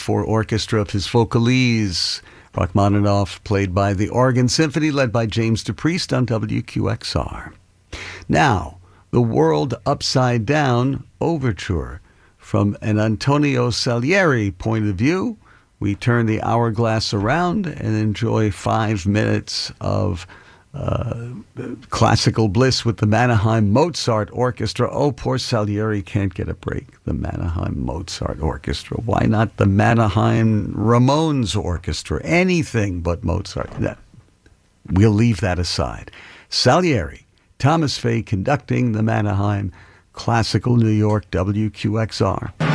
for orchestra of his Vocalese. Rachmaninoff played by the Oregon Symphony, led by James DePriest on WQXR. Now, the World Upside Down Overture. From an Antonio Salieri point of view, we turn the hourglass around and enjoy 5 minutes of classical bliss with the Mannheim Mozart Orchestra. Oh, poor Salieri can't get a break. The Mannheim Mozart Orchestra. Why not the Mannheim Ramones Orchestra? Anything but Mozart. We'll leave that aside. Salieri, Thomas Fay conducting the Mannheim Classical New York, WQXR.